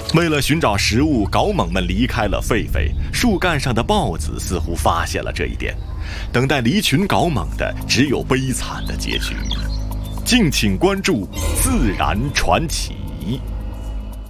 为了寻找食物，搞猛们离开了狒狒。树干上的豹子似乎发现了这一点，等待离群搞猛的只有悲惨的结局。敬请关注《自然传奇》。